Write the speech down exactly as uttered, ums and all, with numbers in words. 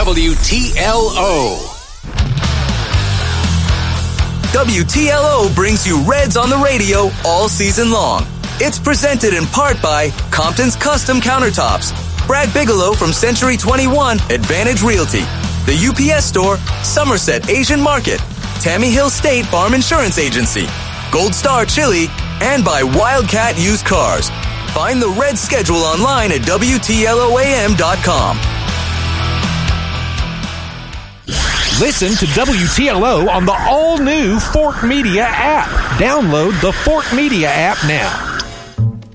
W T L O. W T L O brings you Reds on the radio all season long. It's presented in part by Compton's Custom Countertops, Brad Bigelow from Century twenty-one Advantage Realty, the U P S Store, Somerset Asian Market, Tammy Hill State Farm Insurance Agency, Gold Star Chili, and by Wildcat Used Cars. Find the Reds schedule online at W T L O A M dot com. Listen to W T L O on the all-new Fort Media app. Download the Fort Media app now.